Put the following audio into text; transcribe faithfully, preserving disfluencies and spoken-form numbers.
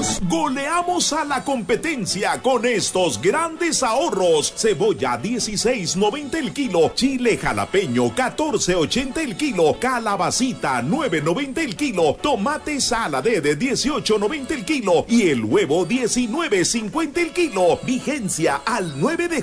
juntos goleamos a la competencia con estos grandes ahorros. Cebolla dieciséis noventa el kilo, chile jalapeño catorce ochenta el kilo, calabacita nueve noventa el kilo, tomate saladé de dieciocho noventa el kilo y el huevo diecinueve cincuenta el kilo. Vigencia al nueve de